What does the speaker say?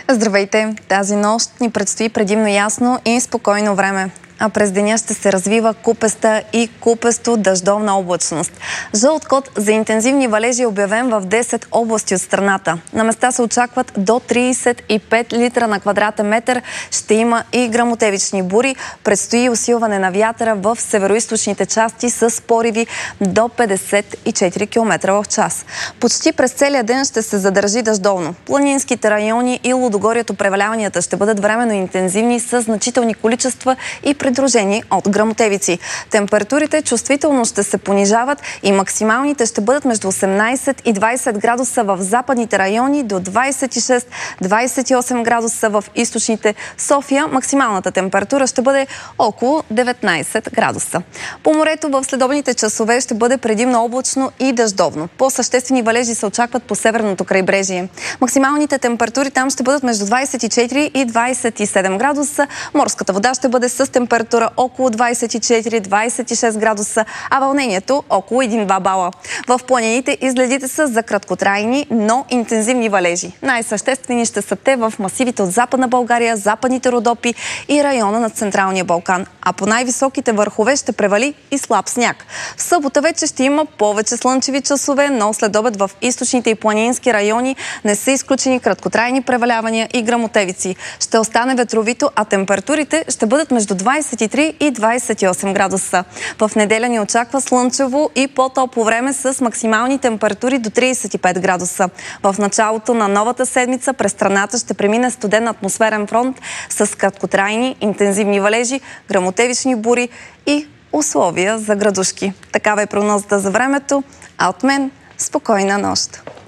Здравейте! Тази нощ ни предстои предимно ясно и спокойно време. А през деня ще се развива купеста и купесто дъждовна облачност. Жълт код за интензивни валежи е обявен в 10 области от страната. На места се очакват до 35 литра на квадратен метър. Ще има и гръмотевични бури. Предстои усилване на вятъра в североизточните части с пориви до 54 км в час. Почти през целия ден ще се задържи дъждовно. Планинските райони и Лудогорието преваляванията ще бъдат временно интензивни с значителни количества и придружени от гръмотевици. Температурите чувствително ще се понижават и максималните ще бъдат между 18 и 20 градуса в западните райони, до 26-28 градуса в източните. София максималната температура ще бъде около 19 градуса. По морето в следобедните часове ще бъде предимно облачно и дъждовно. По-съществени валежи се очакват по северното крайбрежие. Максималните температури там ще бъдат между 24 и 27 градуса. Морската вода ще бъде с температура около 24-26 градуса, а вълнението около 1-2 бала. В планините изгледите са за краткотрайни, но интензивни валежи. Най-съществени ще са те в масивите от Западна България, Западните Родопи и района на Централния Балкан. А по най-високите върхове ще превали и слаб сняг. В събота вече ще има повече слънчеви часове, но след обед в източните и планински райони не са изключени краткотрайни превалявания и гръмотевици. Ще остане ветровито, а температурите ще бъдат между 23 и 28 градуса. В неделя ни очаква слънчево и по-топло време с максимални температури до 35 градуса. В началото на новата седмица през страната ще премине студен атмосферен фронт с краткотрайни, интензивни валежи, гръмотевични бури и условия за градушки. Такава е прогнозата за времето, а от мен спокойна нощ!